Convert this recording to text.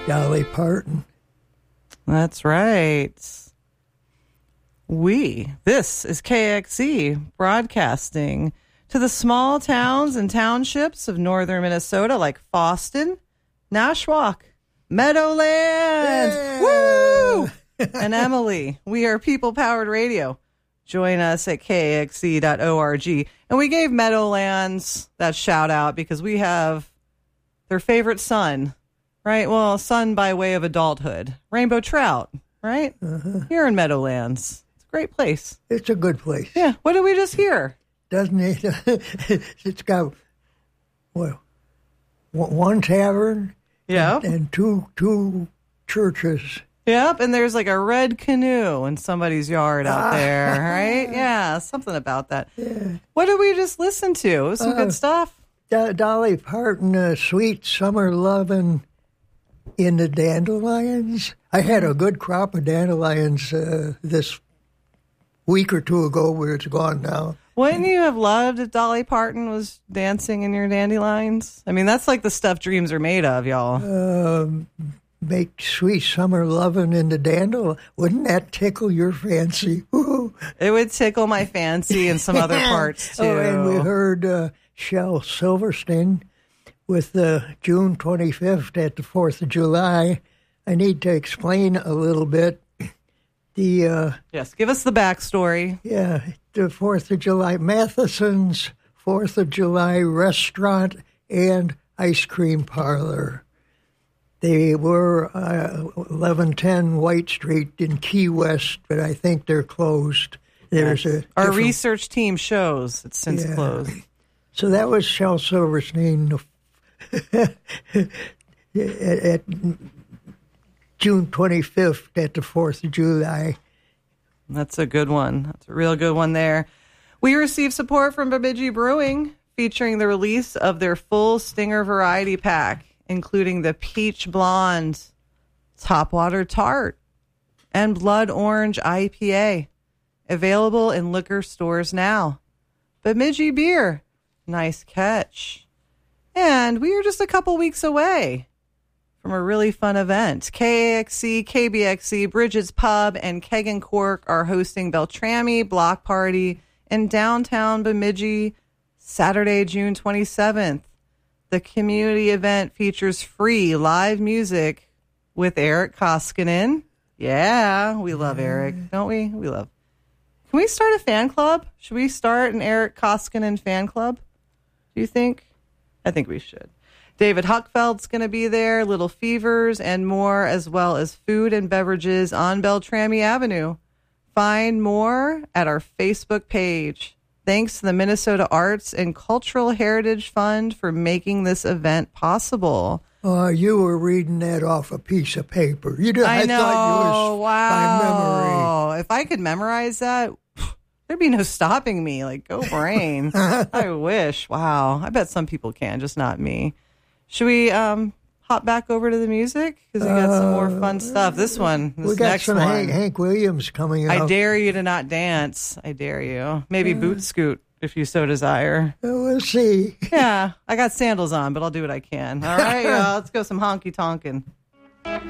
Dolly Parton. That's right. This is KXE broadcasting to the small towns and townships of northern Minnesota like Fosston, Nashwauk, Meadowlands, woo, and Emily. We are People Powered Radio. Join us at kxe.org. And we gave Meadowlands that shout out because we have their favorite son, right? Well, son by way of adulthood, rainbow trout, right? Here in Meadowlands. It's a great place. It's a good place. Yeah. What did we just hear? Doesn't it? It's got, well, one tavern, Yeah. and two churches. Yep, and there's like a red canoe in somebody's yard out there, right? Yeah, something about that. Yeah. What did we just listen to? It was some good stuff. Dolly Parton, Sweet Summer Lovin' in the Dandelions. I had a good crop of dandelions this week or two ago, but it's gone now. Wouldn't you have loved if Dolly Parton was dancing in your dandelions? I mean, that's like the stuff dreams are made of, y'all. Make sweet summer lovin' in the dandelion. Wouldn't that tickle your fancy? Woo. It would tickle my fancy in some other parts, too. Oh, and we heard Shel Silverstein with June 25th at the 4th of July. I need to explain a little bit. Yes, give us the backstory. Yeah, the 4th of July, Matheson's 4th of July restaurant and ice cream parlor. They were 1110 White Street in Key West, but I think they're closed. There's Our research team shows it's since closed. So that was Shel Silverstein at June 25th at the 4th of July. That's a good one. That's a real good one there. We received support from Bemidji Brewing, featuring the release of their full Stinger variety pack, including the Peach Blonde, Topwater Tart, and Blood Orange IPA. Available in liquor stores now. Bemidji Beer, nice catch. And we are just a couple weeks away from a really fun event. KAXE, KBXE, Bridges Pub, and Keg and Cork are hosting Beltrami Block Party in downtown Bemidji, Saturday, June 27th. The community event features free live music with Eric Koskinen. Yeah, we love Eric, don't we? We love. Can we start a fan club? Should we start an Eric Koskinen fan club? Do you think? I think we should. David Huckfeld's going to be there, Little Fevers, and more, as well as food and beverages on Beltrami Avenue. Find more at our Facebook page. Thanks to the Minnesota Arts and Cultural Heritage Fund for making this event possible. You were reading that off a piece of paper. You did. I know. Thought you was Wow. by memory. If I could memorize that, there'd be no stopping me. Like, go brain. I wish. Wow. I bet some people can, just not me. Should we hop back over to the music? Because we got some more fun stuff. This We got next some one. Hank Williams coming up. I dare you to not dance. I dare you. Maybe boot scoot if you so desire. We'll see. Yeah, I got sandals on, but I'll do what I can. All right, y'all, let's go some honky tonkin'.